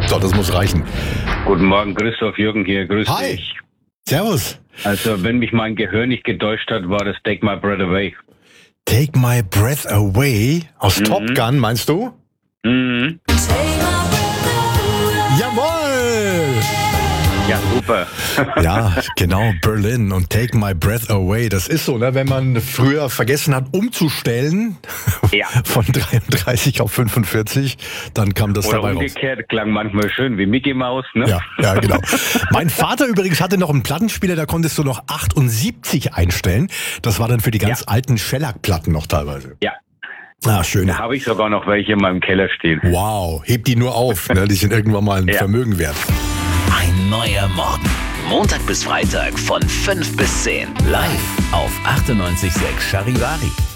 So, das muss reichen. Guten Morgen, Christoph Jürgen hier, grüß Hi. dich. Servus. Also, wenn mich mein Gehör nicht getäuscht hat, war das Take My Breath Away. Take My Breath Away aus Top Gun, meinst du? Mhm. Jawohl! Ja, super. Ja, genau, Berlin und Take My Breath Away. Das ist so, ne, wenn man früher vergessen hat, umzustellen Ja. von 33 auf 45, dann kam das Oder dabei raus. umgekehrt, klang manchmal schön wie Mickey Mouse, ne? Ja, genau. Mein Vater übrigens hatte noch einen Plattenspieler, da konntest du noch 78 einstellen. Das war dann für die ganz alten Shellac-Platten noch teilweise. Ja. Ah, schön. Da habe ich sogar noch welche in meinem Keller stehen. Wow, heb die nur auf, ne? Die sind irgendwann mal ein Vermögen wert. Ein neuer Morgen. Montag bis Freitag von 5 bis 10. Live auf 98.6 Charivari.